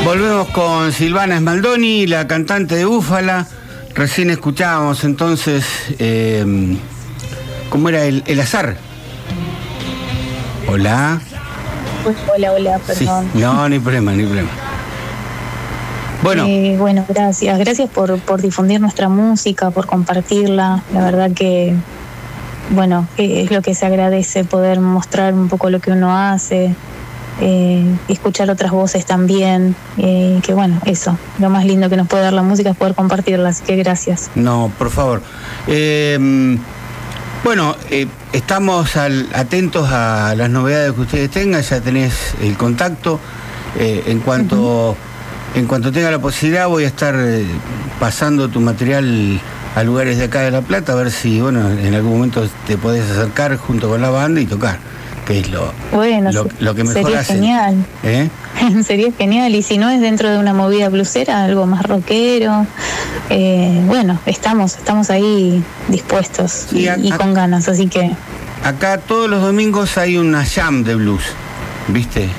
Volvemos con Silvana Smaldoni, la cantante de Búfala. Recién escuchábamos entonces, ¿cómo era el azar? Hola. Hola, perdón. Sí. No hay problema. Bueno, gracias por difundir nuestra música, por compartirla. La verdad que, bueno, es lo que se agradece, poder mostrar un poco lo que uno hace, escuchar otras voces también, que bueno, eso, lo más lindo que nos puede dar la música es poder compartirla, así que gracias. No, por favor. Estamos atentos a las novedades que ustedes tengan, ya tenés el contacto. En cuanto tenga la posibilidad voy a estar pasando tu material a lugares de acá de La Plata, a ver si, en algún momento te podés acercar junto con la banda y tocar, que es lo que mejor sería hacen. Genial. Sería genial, y si no es dentro de una movida blusera, algo más rockero, estamos ahí dispuestos y con ganas, así que... Acá todos los domingos hay una jam de blues, ¿viste?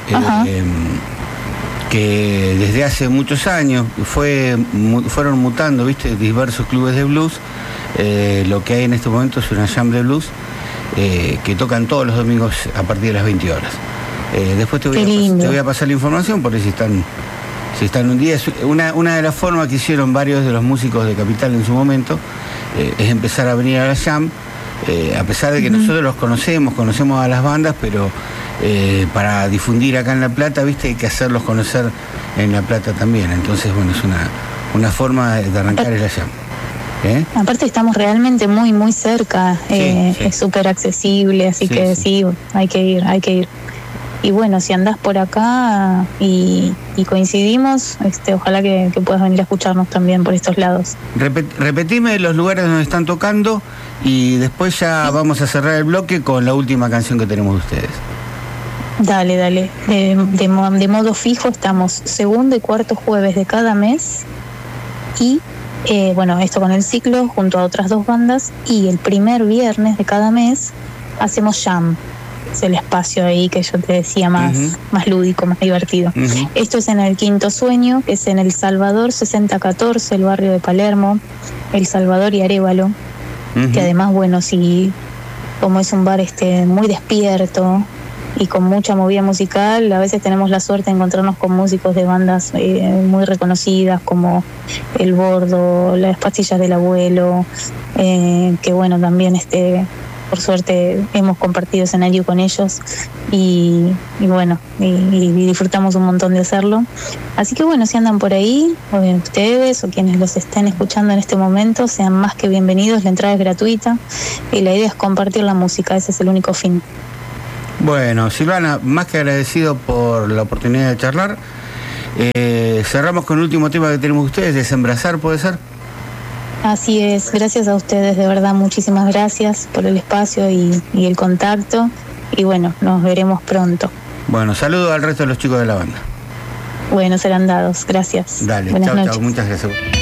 Que desde hace muchos años fueron mutando, ¿viste? Diversos clubes de blues. Lo que hay en este momento es una jam de blues que tocan todos los domingos a partir de las 20 horas. Después te voy a pasar la información, por si están un día. Es una de las formas que hicieron varios de los músicos de Capital en su momento, es empezar a venir a la jam, a pesar de que nosotros los conocemos a las bandas, pero para difundir acá en La Plata, ¿viste? Hay que hacerlos conocer en La Plata también. Entonces, es una forma de arrancar la jam. Aparte estamos realmente muy, muy cerca, sí. Es súper accesible, así que sí, hay que ir. Y bueno, si andás por acá y coincidimos, ojalá que puedas venir a escucharnos también por estos lados. Repetime los lugares donde están tocando y después ya vamos a cerrar el bloque con la última canción que tenemos de ustedes. Dale. De modo fijo estamos segundo y cuarto jueves de cada mes y... esto con el ciclo junto a otras 2 bandas, y el primer viernes de cada mes hacemos jam. Es el espacio ahí que yo te decía más lúdico, más divertido. Esto es en el Quinto Sueño, que es en El Salvador 6014, el barrio de Palermo, El Salvador y Arévalo, que además, sí, como es un bar muy despierto y con mucha movida musical, a veces tenemos la suerte de encontrarnos con músicos de bandas muy reconocidas como El Bordo, Las Pastillas del Abuelo, que también por suerte hemos compartido escenario con ellos y disfrutamos un montón de hacerlo. Así que si andan por ahí, ustedes o quienes los estén escuchando en este momento, sean más que bienvenidos. La entrada es gratuita y la idea es compartir la música, ese es el único fin. Bueno, Silvana, más que agradecido por la oportunidad de charlar. Cerramos con el último tema que tenemos ustedes, Desembrazar, ¿puede ser? Así es, gracias a ustedes, de verdad, muchísimas gracias por el espacio y el contacto, y nos veremos pronto. Saludos al resto de los chicos de la banda. Serán dados, gracias. Dale, buenas noches. Chao, muchas gracias.